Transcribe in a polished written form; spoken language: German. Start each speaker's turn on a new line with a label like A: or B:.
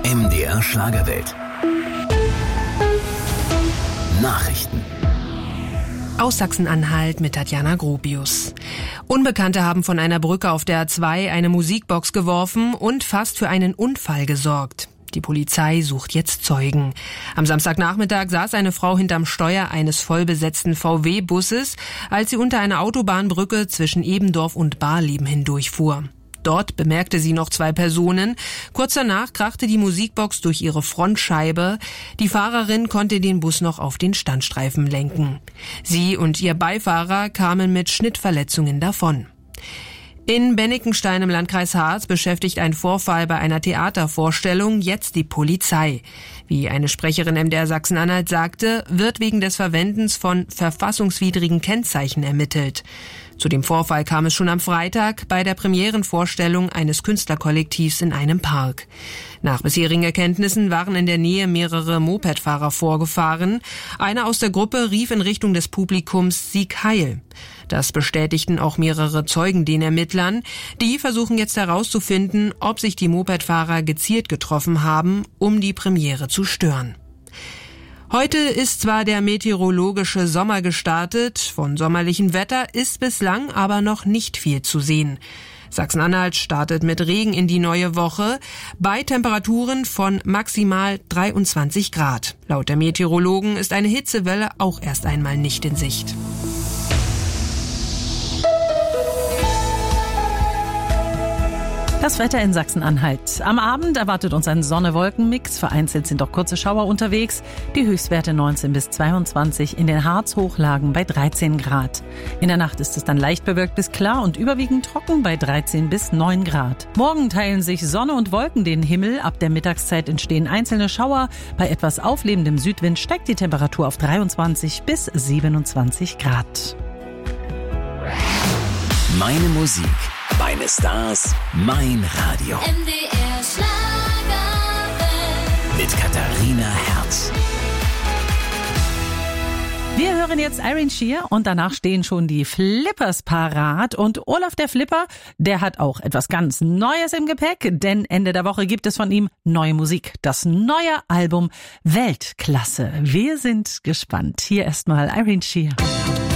A: MDR Schlagerwelt. Nachrichten.
B: Aus Sachsen-Anhalt mit Tatjana Gropius. Unbekannte haben von einer Brücke auf der A2 eine Musikbox geworfen und fast für einen Unfall gesorgt. Die Polizei sucht jetzt Zeugen. Am Samstagnachmittag saß eine Frau hinterm Steuer eines vollbesetzten VW-Busses, als sie unter einer Autobahnbrücke zwischen Ebendorf und Barleben hindurchfuhr. Dort bemerkte sie noch 2 Personen. Kurz danach krachte die Musikbox durch ihre Frontscheibe. Die Fahrerin konnte den Bus noch auf den Standstreifen lenken. Sie und ihr Beifahrer kamen mit Schnittverletzungen davon. In Bennikenstein im Landkreis Harz beschäftigt ein Vorfall bei einer Theatervorstellung jetzt die Polizei. Wie eine Sprecherin MDR Sachsen-Anhalt sagte, wird wegen des Verwendens von verfassungswidrigen Kennzeichen ermittelt. Zu dem Vorfall kam es schon am Freitag bei der Premierenvorstellung eines Künstlerkollektivs in einem Park. Nach bisherigen Erkenntnissen waren in der Nähe mehrere Mopedfahrer vorgefahren. Einer aus der Gruppe rief in Richtung des Publikums „Sieg Heil!". Das bestätigten auch mehrere Zeugen den Ermittlern. Die versuchen jetzt herauszufinden, ob sich die Mopedfahrer gezielt getroffen haben, um die Premiere zu stören. Heute ist zwar der meteorologische Sommer gestartet, von sommerlichem Wetter ist bislang aber noch nicht viel zu sehen. Sachsen-Anhalt startet mit Regen in die neue Woche bei Temperaturen von maximal 23 Grad. Laut der Meteorologen ist eine Hitzewelle auch erst einmal nicht in Sicht.
C: Das Wetter in Sachsen-Anhalt. Am Abend erwartet uns ein Sonne-Wolken-Mix. Vereinzelt sind auch kurze Schauer unterwegs. Die Höchstwerte 19 bis 22, in den Harzhochlagen bei 13 Grad. In der Nacht ist es dann leicht bewölkt bis klar und überwiegend trocken bei 13 bis 9 Grad. Morgen teilen sich Sonne und Wolken den Himmel. Ab der Mittagszeit entstehen einzelne Schauer. Bei etwas auflebendem Südwind steigt die Temperatur auf 23 bis 27 Grad.
A: Meine Musik, meine Stars, mein Radio.
D: MDR Schlagerwelt.
A: Mit Katharina Herz.
C: Wir hören jetzt Iron Shear und danach stehen schon die Flippers parat. Und Olaf der Flipper, der hat auch etwas ganz Neues im Gepäck, denn Ende der Woche gibt es von ihm neue Musik. Das neue Album Weltklasse. Wir sind gespannt. Hier erstmal Iron Shear.